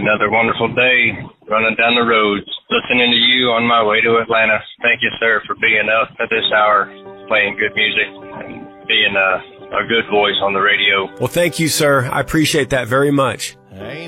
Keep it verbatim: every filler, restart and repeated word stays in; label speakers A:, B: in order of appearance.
A: another wonderful day running down the roads, listening to you on my way to Atlanta. Thank you, sir, for being up at this hour, playing good music, and being a, a good voice on the radio.
B: Well, thank you, sir. I appreciate that very much.